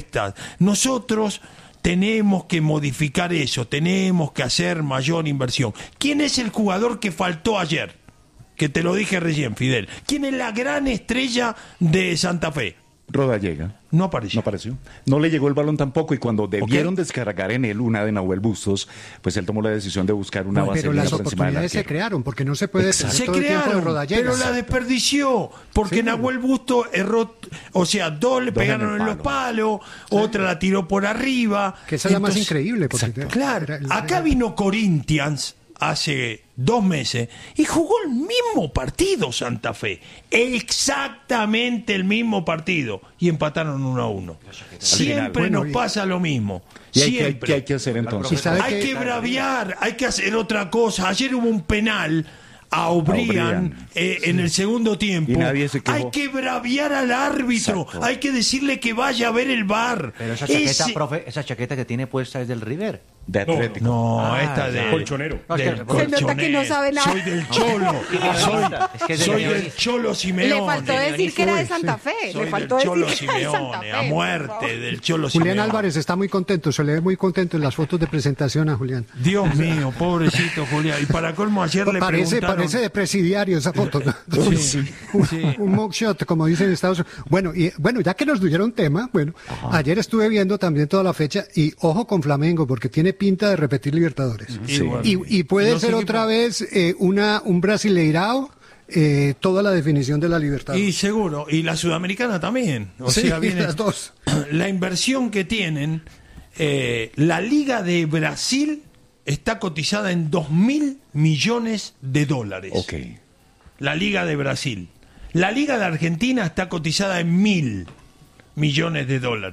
estás. Nosotros tenemos que modificar eso, tenemos que hacer mayor inversión. ¿Quién es el jugador que faltó ayer? Que te lo dije recién, Fidel. ¿Quién es la gran estrella de Santa Fe? Rodallega. No apareció. No apareció. No le llegó el balón tampoco y cuando debieron descargar en él una de Nahuel Bustos, pues él tomó la decisión de buscar una base pero las por encima del oportunidades se arquero. crearon, porque no se puede Se todo el tiempo de crearon, Rodallega. pero la desperdició, porque Sí. Nahuel Busto erró, o sea, dos le Dos pegaron en en el los palos, otra la tiró por arriba. Que esa es la más Entonces, increíble. Porque claro, acá vino Corinthians hace 2 meses y jugó el mismo partido Santa Fe, exactamente el mismo partido, y empataron 1-1. Siempre Bueno, nos pasa lo mismo. ¿Y Siempre. qué hay que hacer entonces? ¿Y sabe Hay qué? que braviar, hay que hacer otra cosa. Ayer hubo un penal a O'Brien en el segundo tiempo. Y nadie se quejó. Hay que braviar al árbitro, Exacto. hay que decirle que vaya a ver el VAR. Pero esa chaqueta, Ese- profe, esa chaqueta que tiene puesta es del River. De Atlético. No, Ah, esta ya. de Colchonero. No, es del que- Se nota que no sabe nada. Soy del Cholo. Es que es de soy León. del Cholo Simeone. Le faltó decir que era de Santa Fe. Soy Le faltó del Cholo decir que era de Santa Simeone, Fe. a por muerte favor. del Cholo Julián Simeone. Álvarez está muy contento, se le ve muy contento en las fotos de presentación a Julián. Dios mío, pobrecito Julián. Y para colmo ayer le preguntaron... Parece de presidiario esa foto. Sí, sí. Un mugshot, como dicen en Estados Unidos. Bueno, ya que nos dieron tema, ayer estuve viendo también toda la fecha y ojo con Flamengo, porque tiene pinta de repetir Libertadores. Sí. bueno. Y puede Los ser equipos- otra vez un Brasileirao, toda la definición de la Libertadores. Y seguro, y la sudamericana también. O Sí, sea, viene las dos. la inversión que tienen, la Liga de Brasil está cotizada en $2.000 millones. Ok. La Liga de Brasil. La Liga de Argentina está cotizada en $1.000 millones.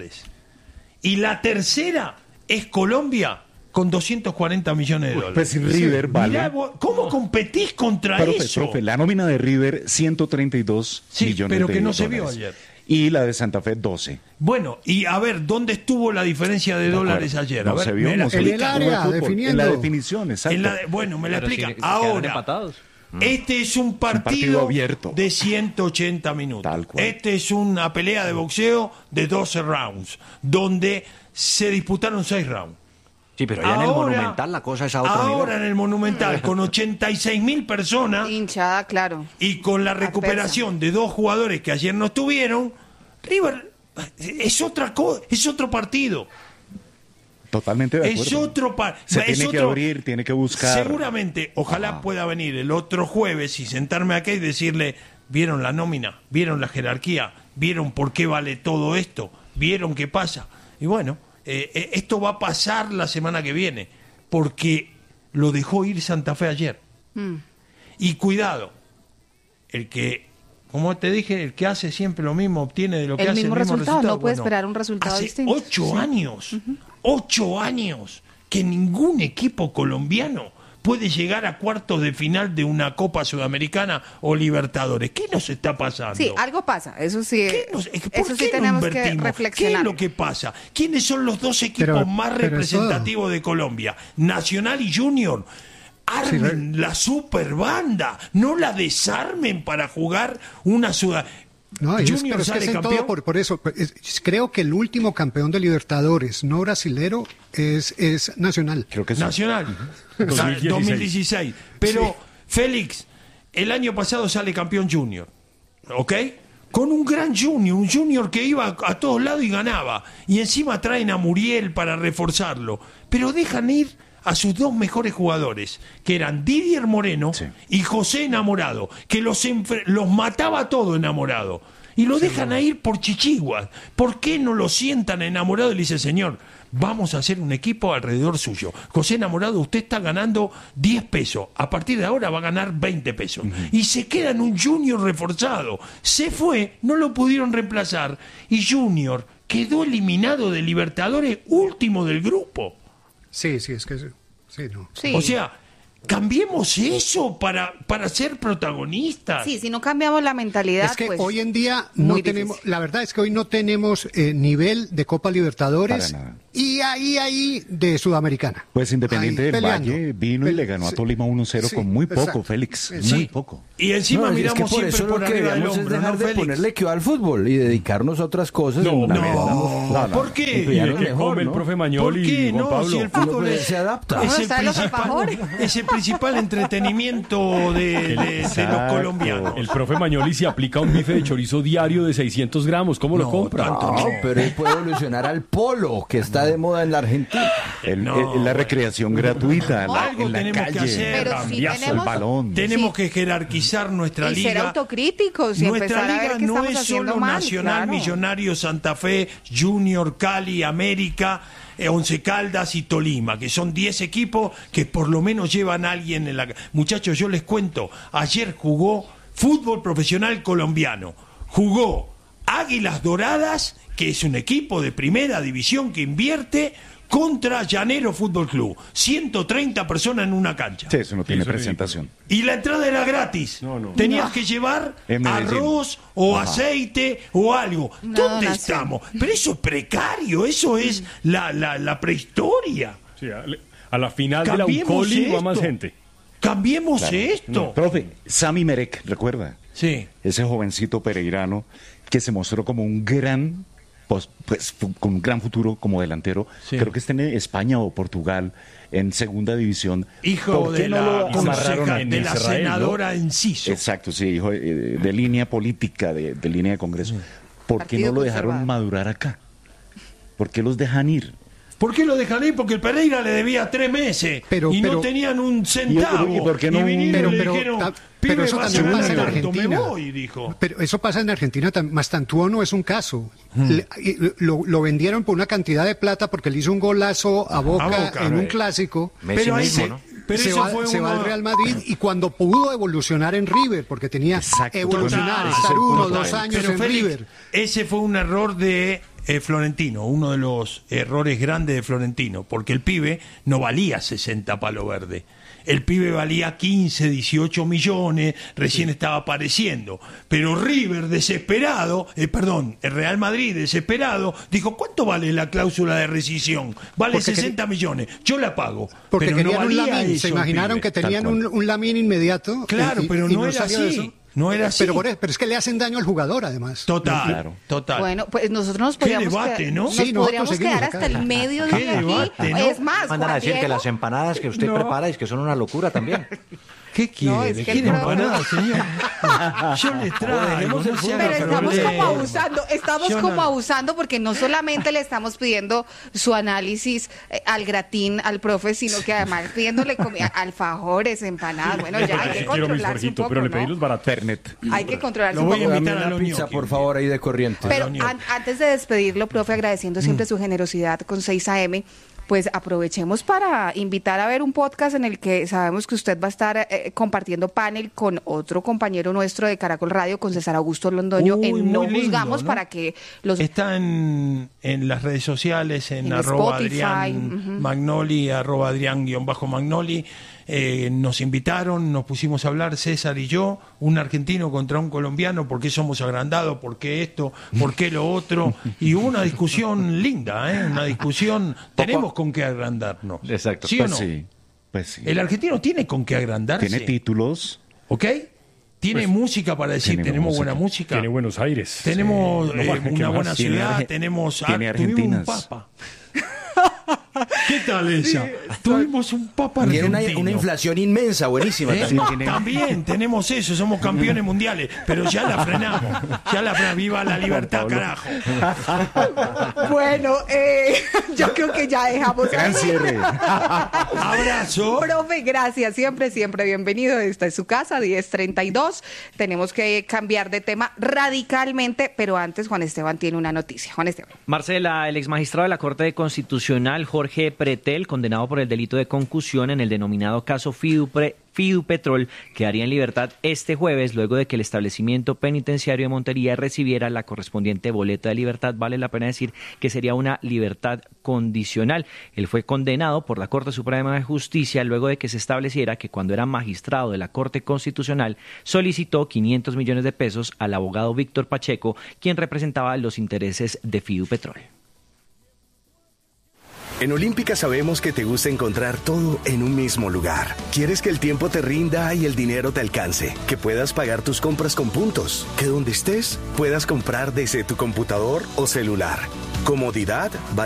Y la tercera es Colombia con $240 millones. Pues River vale. Mirá vos, ¿cómo competís contra eso? Profe, la nómina de River, 132 Sí, millones pero de que no se dólares. vio ayer. Y la de Santa Fe, 12. Bueno, y a ver, ¿dónde estuvo la diferencia de dólares ayer? A No ver, se vio, me la no se En vio. el explica. área, Como el fútbol, definiendo. En la definición, exacto. Bueno, me la Pero explica. si quedaron Ahora, empatados. este es un partido partido abierto. de 180 minutos. Tal cual. Este es una pelea de boxeo de 12 rounds, donde se disputaron 6 rounds. Sí, pero ya en el Monumental la cosa es a otro Ahora nivel. en el Monumental, con 86.000 personas Hinchada, claro. y con la recuperación de 2 jugadores que ayer no estuvieron, River es otra cosa, es otro partido. Totalmente de acuerdo. Es otro Se tiene que abrir, tiene que buscar. Seguramente, ojalá pueda venir el otro jueves y sentarme acá y decirle, ¿vieron la nómina? ¿Vieron la jerarquía? ¿Vieron por qué vale todo esto? ¿Vieron qué pasa? Y bueno, esto va a pasar la semana que viene, porque lo dejó ir Santa Fe ayer. Y cuidado, el que, como te dije, el que hace siempre lo mismo obtiene de lo que El hace mismo el mismo resultado, resultado. no puede esperar un resultado hace distinto. 8 años, 8 años que ningún equipo colombiano puede llegar a cuartos de final de una Copa Sudamericana o Libertadores. ¿Qué nos está pasando? Sí, algo pasa. Eso sí, ¿Por eso qué sí no tenemos que invertimos? reflexionar. ¿Qué es lo que pasa? ¿Quiénes son los 2 equipos Pero más eso- representativos de Colombia? Nacional y Junior. Armen la super banda, no la desarmen para jugar una No, Junior pero es que sale es en campeón. todo por eso. Creo que el último campeón de Libertadores no brasilero es Nacional. Creo que sí. Nacional. 2016. Pero, Félix, el año pasado sale campeón Junior. ¿Ok? Con un gran Junior, un Junior que iba a todos lados y ganaba. Y encima traen a Muriel para reforzarlo. Pero dejan ir a sus 2 mejores jugadores, que eran Didier Moreno y José Enamorado, que los mataba a todo Enamorado. Y lo dejan a ir por chichiguas. ¿Por qué no lo sientan a Enamorado y le dice, señor, vamos a hacer un equipo alrededor suyo? José Enamorado, usted está ganando 10 pesos. A partir de ahora va a ganar 20 pesos. Y se queda en un Junior reforzado. Se fue, no lo pudieron reemplazar. Y Junior quedó eliminado de Libertadores, último del grupo. Sí, es que sí, no. Sí. O sea, Cambiemos eso para ser protagonistas. Sí, si no cambiamos la mentalidad, Es que pues, hoy en día no muy tenemos, difícil. la verdad es que hoy no tenemos nivel de Copa Libertadores Para nada. y ahí de Sudamericana. Pues Independiente Ahí del peleando. Valle vino y le ganó a Sí. Tolima 1-0 Sí, con muy poco, exacto. Félix. Sí. Muy poco. Y encima No, es que miramos por siempre eso por lo que arriba del deberíamos es hombro, dejar ¿no, de Félix? ponerle que va al fútbol y dedicarnos a otras cosas. No, en la que no. podamos ¿Por qué? empeñar ¿Y lo qué mejor, come el ¿no? profe ¿Por Mañoli qué y Juan no? Pablo? Si el fútbol Uno es, se adapta. ¿Cómo es el están los principal, alfajores? es el principal entretenimiento de los Exacto. colombianos. El profe Mañoli se aplica un bife de chorizo diario de 600 gramos. ¿Cómo lo No, compra? tanto No, pero él puede evolucionar al polo, que está de moda en la Argentina. La recreación gratuita Algo en la tenemos que calle. hacer. Pero si Cambiazo, tenemos- el balón. Tenemos Sí. que jerarquizar nuestra Y liga. ser autocríticos y Nuestra empezar a ver liga qué no estamos es haciendo solo mal, Nacional, claro. Millonarios, Santa Fe, Junior, Cali, América, Once Caldas y Tolima, que son 10 equipos que por lo menos llevan a alguien en la... Muchachos, yo les cuento, ayer jugó fútbol profesional colombiano, jugó Águilas Doradas, que es un equipo de primera división que invierte, contra Llanero Fútbol Club, 130 personas en una cancha. Sí, eso no tiene Eso es presentación. Y la entrada era gratis. No. Tenías que llevar En Medellín. arroz o aceite o algo. Una ¿Dónde donación. estamos? Pero eso es precario, eso es la prehistoria. Sí, a la final de la Cambiemos UCOLI va más esto. gente. Cambiemos esto. No, profe, Sami Merek, ¿recuerda? Sí. Ese jovencito pereirano que se mostró como un gran, con un gran futuro como delantero. Sí. Creo que está en España o Portugal, en segunda división. Hijo ¿Por qué de no lo la, amarraron a- en de la Israel, ¿no? senadora Enciso. Exacto, sí, hijo de línea política, de línea de Congreso. ¿Por qué Partido no lo dejaron conservador. madurar acá? ¿Por qué los dejan ir? ¿Por qué lo dejan ir? Porque el Pereira le debía 3 meses Pero- y no pero- tenían un centavo. ¿Y por qué no- vinieron y le Pero- dijeron, pero pibe, eso vas a también pasa en ganar tanto, me Argentina. voy, dijo. Pero eso pasa en Argentina, Mastantuono no es un caso. Lo vendieron por una cantidad de plata porque le hizo un golazo a Boca, en un clásico. Messi Pero ahí mismo, se- ¿no? pero se eso va, fue se va uno- al Real Madrid y cuando pudo evolucionar en River, porque tenía Exacto. evolucionar, Total, estar uno o total. 2 años Pero en Félix, River. ese fue un error de Florentino, uno de los errores grandes de Florentino, porque el pibe no valía 60 palo verde. El pibe valía 15, 18 millones, recién estaba apareciendo. Pero River, desesperado, el Real Madrid, desesperado, dijo, ¿cuánto vale la cláusula de rescisión? Vale Porque 60 millones, yo la pago. Porque pero querían no un valía Lamine, eso se el imaginaron pibe. que tenían Tal cual. un Lamine inmediato. Claro, pero no era salió de así. eso. No era así. Pero es que le hacen daño al jugador, además. Total, Claro. total. Bueno, pues nosotros nos Qué podríamos debate, quedar, ¿no? nos Sí, nosotros podríamos seguimos quedar acá. hasta el mediodía Qué aquí. debate, ¿no? Es más, Mandan a Juan decir que Diego, las empanadas que usted prepara es que son una locura también. ¿Qué quiere? No, es que ¿Quiere el empanada, señor? Yo le traigo. No se haga pero estamos problema. como abusando, estamos Yo como no- abusando porque no solamente le estamos pidiendo su análisis al gratín al profe, sino que además pidiéndole alfajores, empanadas, bueno, ya hay que Quiero mis controlarse un Jorgito, poco, pero le pedí ¿no? los baratos. Fernet. Hay que controlarse Lo un voy a poco. invitar Dame a una los pizza, gnocchi. por favor, ahí de corriente. Pero Antonio. antes de despedirlo, profe, agradeciendo siempre su generosidad con 6 AM, pues aprovechemos para invitar a ver un podcast en el que sabemos que usted va a estar compartiendo panel con otro compañero nuestro de Caracol Radio, con César Augusto Londoño, Uy, en No muy lindo, Juzgamos, ¿no? para que los... Está en las redes sociales, en En arroba Spotify, Adrián Magnoli, arroba Adrián-Magnoli. Nos invitaron, nos pusimos a hablar, César y yo, un argentino contra un colombiano, por qué somos agrandados, por qué esto, por qué lo otro. Y hubo una discusión linda, una discusión, tenemos con qué agrandarnos. Exacto. ¿Sí o Pues no? sí, pues sí. El argentino tiene con qué agrandarse. Tiene títulos. ¿Ok? Tiene música para decir, tenemos buena música. Tiene Buenos Aires. Tenemos No más, ¿qué una más? buena Tiene ciudad, Arge- tenemos tiene tuvimos Argentinas. un papa. ¿Qué tal ella? Tuvimos un papa Tiene argentino. una inflación inmensa, buenísima. ¿Eh? también. También tenemos eso, somos campeones mundiales, pero ya la frenamos. Viva la libertad, carajo. Bueno, yo creo que ya dejamos Gran ahí. cierre. Abrazo. Profe, gracias, siempre bienvenido. Esta es su casa, 10:32. Tenemos que cambiar de tema radicalmente, pero antes Juan Esteban tiene una noticia. Juan Esteban. Marcela, el exmagistrado de la Corte Constitucional, Jorge Jorge Pretel, condenado por el delito de concusión en el denominado caso Fidupetrol, quedaría en libertad este jueves luego de que el establecimiento penitenciario de Montería recibiera la correspondiente boleta de libertad. Vale la pena decir que sería una libertad condicional. Él fue condenado por la Corte Suprema de Justicia luego de que se estableciera que cuando era magistrado de la Corte Constitucional solicitó 500 millones de pesos al abogado Víctor Pacheco, quien representaba los intereses de Fidupetrol. En Olímpica sabemos que te gusta encontrar todo en un mismo lugar. Quieres que el tiempo te rinda y el dinero te alcance, que puedas pagar tus compras con puntos, que donde estés puedas comprar desde tu computador o celular. Comodidad,